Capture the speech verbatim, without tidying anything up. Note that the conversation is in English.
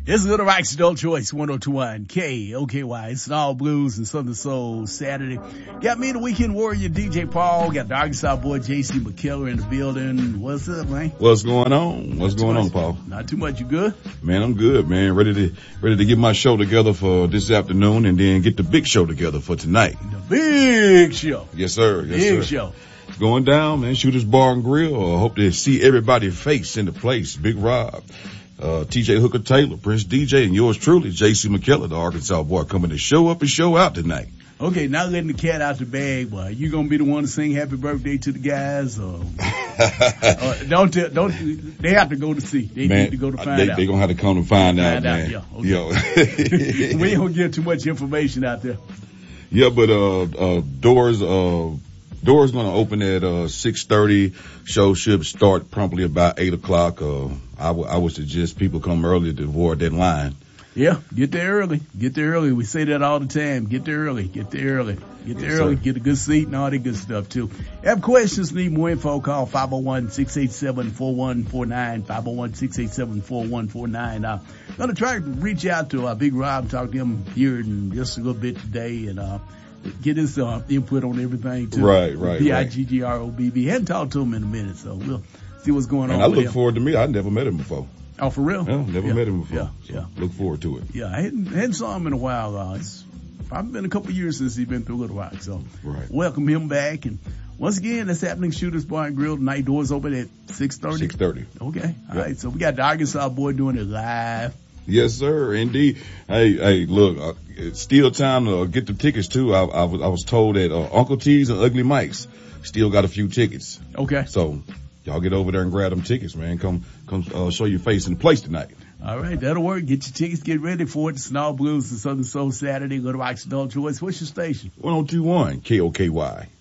It's Little Rock's Adult Choice one oh two point one K O K Y. It's all blues and Southern Soul Saturday. Got me the Weekend Warrior D J Paul. Got the Arkansas boy J C McKellar in the building. What's up, man? What's going on? What's Not going much, on, Paul? Not too much. You good? Man, I'm good, man. Ready to ready to get my show together for this afternoon and then get the big show together for tonight. The big show. Yes, sir. Yes, big sir. show. Going down, man. Shooters Bar and Grill. I hope to see everybody's face in the place. Big Rob. Uh, T J Hooker Taylor, Prince D J, and yours truly, J C McKellar, the Arkansas boy, coming to show up and show out tonight. Okay, not letting the cat out the bag, boy. You gonna be the one to sing happy birthday to the guys, or, or don't tell, don't, they have to go to see. They man, need to go to find they, out. They gonna have to come to find, find out, out, man. yeah. Okay. Yo. We ain't gonna give too much information out there. Yeah, but, uh, uh, doors, uh, doors gonna open at, uh, six thirty. Show should start promptly about eight o'clock. Uh, I, w- I would suggest people come early to avoid that line. Yeah, get there early. Get there early. We say that all the time. Get there early. Get there early. Get there Yes, early. sir. Get a good seat and all that good stuff too. Have questions, need more info, call five oh one, six eight seven, four one four nine, five oh one, six eight seven, four one four nine. Uh, gonna try to reach out to, uh, Big Rob, talk to him here in just a little bit today and, uh, get his, uh, input on everything too. Right, right, B I G G R O B B. Hadn't talked to him in a minute, so we'll see what's going And on I with look him. forward to meet. I never met him before. Oh, for real? Yeah, never yeah. met him before. Yeah, So yeah. Look forward to it. Yeah, I hadn't, hadn't saw him in a while. Uh, it's probably been a couple of years since he's been through Little Rock. So Right. welcome him back. And once again, that's happening. Shooters Bar and Grill tonight. Doors open at six thirty. six thirty. Okay. All Yep. right. So we got the Arkansas boy doing it live. Yes, sir. Indeed. Hey, hey, look, uh, it's still time to get the tickets too. I, I was, I was told that, uh, Uncle T's and Ugly Mike's still got a few tickets. Okay. So y'all get over there and grab them tickets, man. Come, come, uh, show your face in the place tonight. All right. That'll work. Get your tickets. Get ready for it. Snow Blues and Southern Soul Saturday. Go to Rock's Adult Choice. What's your station? one oh two point one K O K Y.